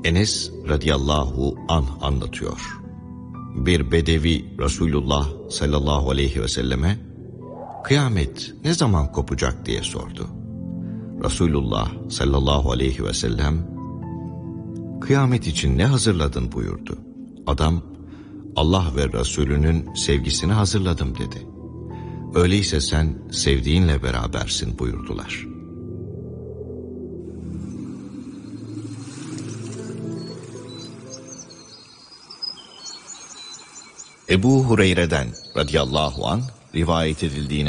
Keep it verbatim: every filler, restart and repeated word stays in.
Enes radıyallahu anh anlatıyor. Bir bedevi Resulullah sallallahu aleyhi ve selleme kıyamet ne zaman kopacak diye sordu. Resulullah sallallahu aleyhi ve sellem kıyamet için ne hazırladın buyurdu. Adam Allah ve Resulünün sevgisini hazırladım dedi. Öyleyse sen sevdiğinle berabersin buyurdular. Ebu Hureyre'den radıyallahu anh rivayet edildiğine